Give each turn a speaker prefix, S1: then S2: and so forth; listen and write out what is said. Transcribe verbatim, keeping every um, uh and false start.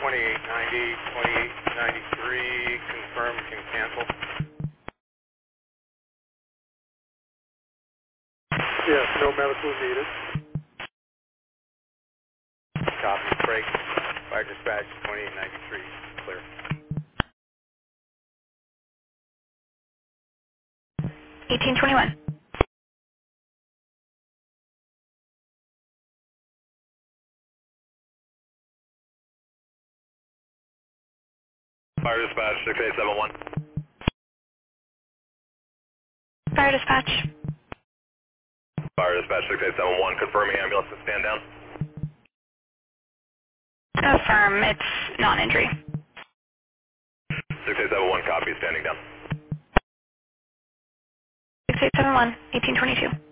S1: twenty-eight ninety, twenty-eight ninety-three, confirm can cancel.
S2: Yes, no medical needed.
S1: Copy, break. Fire dispatch twenty-eight ninety-three, clear.
S3: eighteen twenty-one.
S4: Fire dispatch six eight seven one.
S3: Fire dispatch.
S4: Fire dispatch six eight seven one, confirming ambulance to stand down.
S3: Affirm, it's non-injury.
S4: six eight seven one, copy, standing down.
S3: six eight seven one, eighteen twenty-two.